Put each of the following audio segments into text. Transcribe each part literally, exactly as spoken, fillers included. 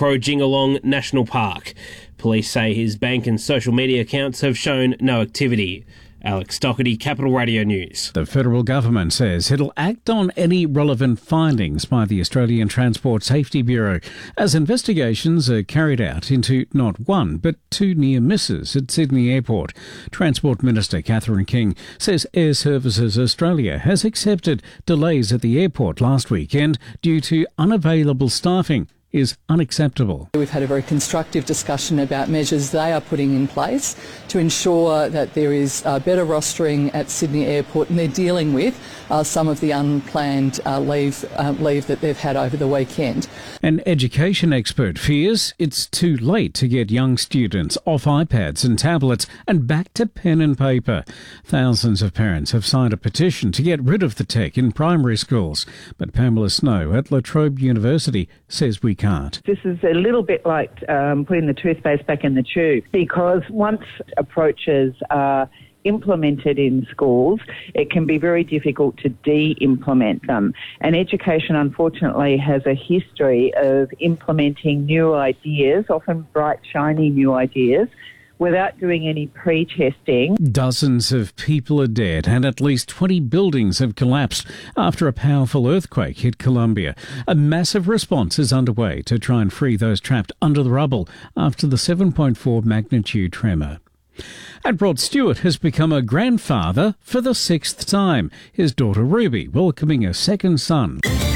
Crow-Jingalong National Park. Police say his bank and social media accounts have shown no activity. Alex Doherty, Capital Radio News. The federal government says it'll act on any relevant findings by the Australian Transport Safety Bureau as investigations are carried out into not one but two near misses at Sydney Airport. Transport Minister Catherine King says Air Services Australia has accepted delays at the airport last weekend due to unavailable staffing is unacceptable. We've had a very constructive discussion about measures they are putting in place to ensure that there is uh, better rostering at Sydney Airport, and they're dealing with uh, some of the unplanned uh, leave, uh, leave that they've had over the weekend. An education expert fears it's too late to get young students off iPads and tablets and back to pen and paper. Thousands of parents have signed a petition to get rid of the tech in primary schools, but Pamela Snow at La Trobe University says we can't. This is a little bit like um, putting the toothpaste back in the tube, because once approaches are implemented in schools, it can be very difficult to de-implement them. And education, unfortunately, has a history of implementing new ideas, often bright, shiny new ideas, without doing any pre-testing. Dozens of people are dead and at least twenty buildings have collapsed after a powerful earthquake hit Colombia. A massive response is underway to try and free those trapped under the rubble after the seven point four magnitude tremor. And Rod Stewart has become a grandfather for the sixth time. His daughter Ruby welcoming a second son.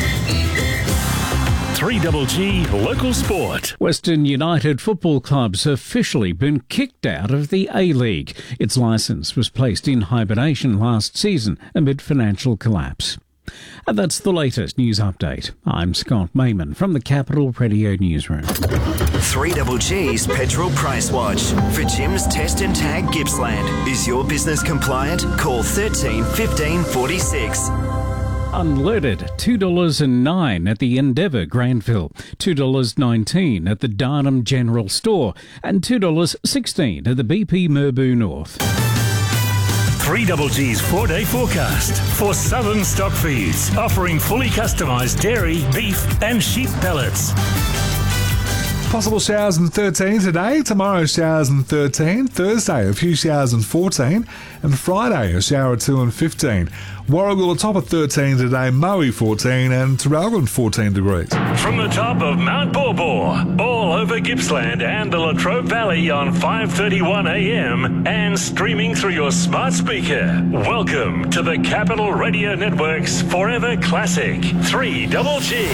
three G G Local Sport. Western United Football Club's officially been kicked out of the A-League. Its licence was placed in hibernation last season amid financial collapse. And that's the latest news update. I'm Scott Mayman from the Capital Radio Newsroom. three G G's Petrol Price Watch. For Jim's Test and Tag Gippsland. Is your business compliant? Call thirteen fifteen forty-six. Unleaded, two dollars nine at the Endeavour Granville, two dollars nineteen at the Darnham General Store, and two dollars sixteen at the B P Merboo North. three G G's four-day forecast for Southern Stock Feeds, offering fully customised dairy, beef and sheep pellets. Possible showers and thirteen today, tomorrow showers and thirteen, Thursday a few showers and fourteen, and Friday a shower or two and fifteen. Warragul a top of thirteen today, Maui fourteen and Traralgon fourteen degrees. From the top of Mount Borbor, all over Gippsland and the Latrobe Valley on five thirty-one a m and streaming through your smart speaker. Welcome to the Capital Radio Network's Forever Classic three G G.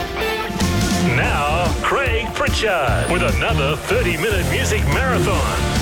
Now, Craig Pritchard with another thirty minute music marathon.